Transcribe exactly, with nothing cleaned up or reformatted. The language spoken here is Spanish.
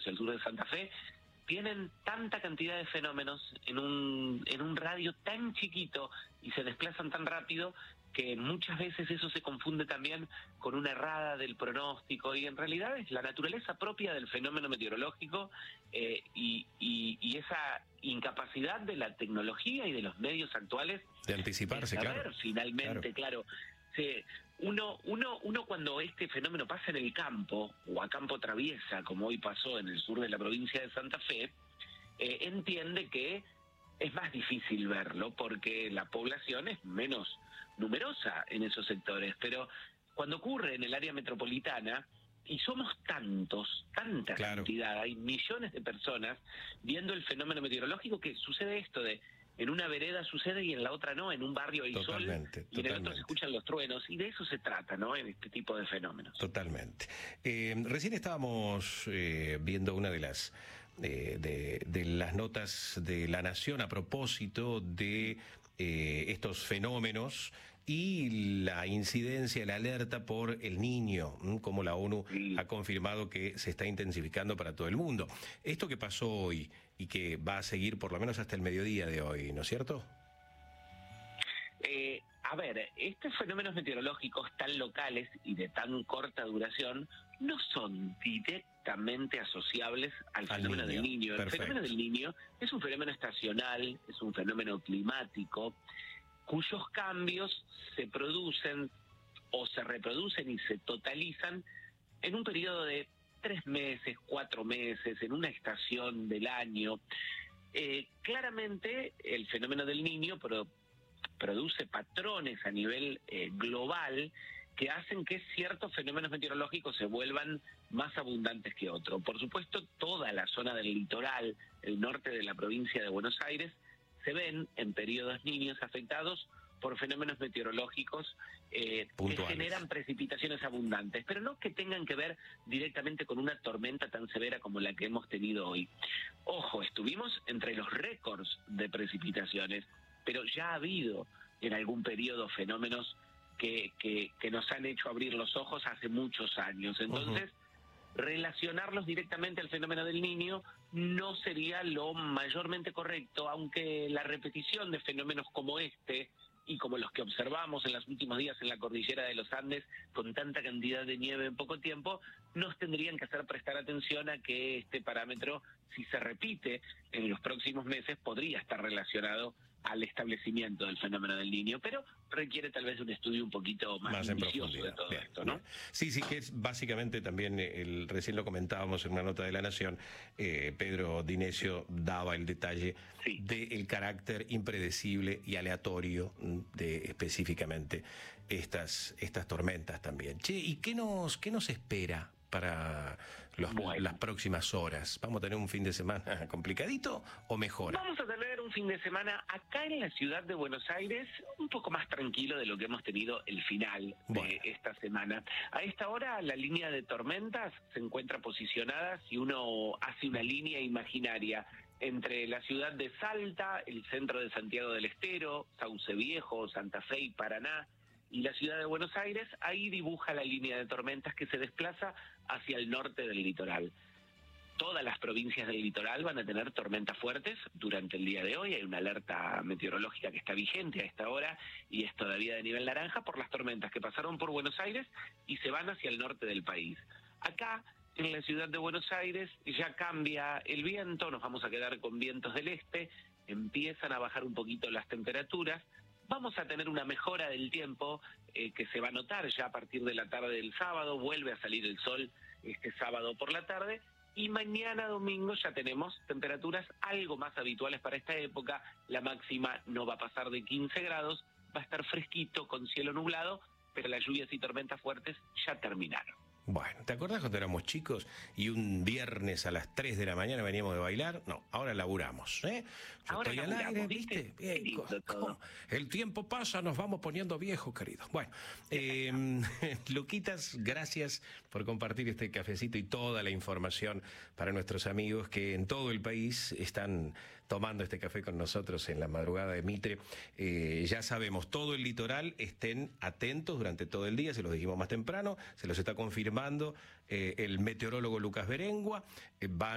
hacia el sur de Santa Fe, tienen tanta cantidad de fenómenos en un, en un radio tan chiquito y se desplazan tan rápido que muchas veces eso se confunde también con una errada del pronóstico, y en realidad es la naturaleza propia del fenómeno meteorológico eh, y, y, y esa incapacidad de la tecnología y de los medios actuales de anticiparse, de saber claro. finalmente, claro. claro se, uno, uno, uno cuando este fenómeno pasa en el campo, o a campo traviesa, como hoy pasó en el sur de la provincia de Santa Fe, eh, entiende que es más difícil verlo porque la población es menos numerosa en esos sectores, pero cuando ocurre en el área metropolitana, y somos tantos, tanta claro. cantidad, hay millones de personas viendo el fenómeno meteorológico, que sucede esto de en una vereda sucede y en la otra no, en un barrio hay totalmente, sol y en el otro se escuchan los truenos, y de eso se trata, ¿no?, en este tipo de fenómenos. Totalmente. Eh, recién estábamos eh, viendo una de las eh, de, de las notas de La Nación a propósito de eh, estos fenómenos y la incidencia, la alerta por el niño, como la ONU sí. ha confirmado que se está intensificando para todo el mundo. Esto que pasó hoy y que va a seguir por lo menos hasta el mediodía de hoy, ¿no es cierto? Eh, a ver, estos fenómenos meteorológicos tan locales y de tan corta duración no son directamente asociables al, al fenómeno niño. del niño. El Perfecto. fenómeno del niño es un fenómeno estacional, es un fenómeno climático, cuyos cambios se producen o se reproducen y se totalizan en un periodo de tres meses, cuatro meses, en una estación del año. Eh, claramente el fenómeno del niño pro, produce patrones a nivel eh, global que hacen que ciertos fenómenos meteorológicos se vuelvan más abundantes que otros. Por supuesto, toda la zona del litoral, el norte de la provincia de Buenos Aires, se ven en periodos niños afectados por fenómenos meteorológicos eh, que generan precipitaciones abundantes, pero no que tengan que ver directamente con una tormenta tan severa como la que hemos tenido hoy. Ojo, estuvimos entre los récords de precipitaciones, pero ya ha habido en algún periodo fenómenos que, que, que nos han hecho abrir los ojos hace muchos años. Entonces, uh-huh. relacionarlos directamente al fenómeno del niño no sería lo mayormente correcto, aunque la repetición de fenómenos como este y como los que observamos en los últimos días en la cordillera de los Andes, con tanta cantidad de nieve en poco tiempo, nos tendrían que hacer prestar atención a que este parámetro, si se repite en los próximos meses, podría estar relacionado al establecimiento del fenómeno del niño, pero requiere tal vez un estudio un poquito más, más minucioso de todo bien, esto, ¿no? Bien. Sí, sí, que es básicamente también, el, recién lo comentábamos en una nota de La Nación, eh, Pedro Dinesio daba el detalle sí. del carácter impredecible y aleatorio de específicamente estas, estas tormentas también. Che, ¿y qué nos, qué nos espera para los, bueno. las próximas horas? ¿Vamos a tener un fin de semana complicadito o mejor? Vamos a tener un fin de semana acá en la ciudad de Buenos Aires un poco más tranquilo de lo que hemos tenido el final bueno. de esta semana. A esta hora la línea de tormentas se encuentra posicionada, si uno hace una línea imaginaria, entre la ciudad de Salta, el centro de Santiago del Estero, Sauce Viejo, Santa Fe y Paraná, y la ciudad de Buenos Aires. Ahí dibuja la línea de tormentas que se desplaza hacia el norte del litoral. Todas las provincias del litoral van a tener tormentas fuertes durante el día de hoy. Hay una alerta meteorológica que está vigente a esta hora y es todavía de nivel naranja por las tormentas que pasaron por Buenos Aires y se van hacia el norte del país. Acá, en la ciudad de Buenos Aires, ya cambia el viento, nos vamos a quedar con vientos del este, empiezan a bajar un poquito las temperaturas. Vamos a tener una mejora del tiempo eh, que se va a notar ya a partir de la tarde del sábado, vuelve a salir el sol este sábado por la tarde, y mañana domingo ya tenemos temperaturas algo más habituales para esta época. La máxima no va a pasar de quince grados, va a estar fresquito con cielo nublado, pero las lluvias y tormentas fuertes ya terminaron. Bueno, ¿te acordás cuando éramos chicos y un viernes a las tres de la mañana veníamos de bailar? No, ahora laburamos, ¿eh? Yo ahora estoy al aire, ¿viste? Bien, ¿cómo? El tiempo pasa, nos vamos poniendo viejos, queridos. Bueno, eh, Luquitas, gracias por compartir este cafecito y toda la información para nuestros amigos que en todo el país están tomando este café con nosotros en la madrugada de Mitre. Eh, ya sabemos, todo el litoral, estén atentos durante todo el día, se los dijimos más temprano, se los está confirmando eh, el meteorólogo Lucas Berengua, eh, van